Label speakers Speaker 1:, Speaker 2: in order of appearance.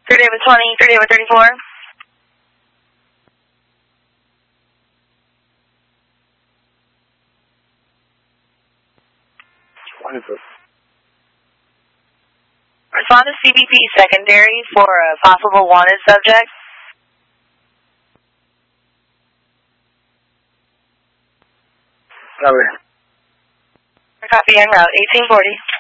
Speaker 1: 38 20, 38 34.
Speaker 2: What is it?
Speaker 1: Respond to CBP secondary for a possible wanted subject.
Speaker 2: Está bien.
Speaker 1: Copy en route 1840.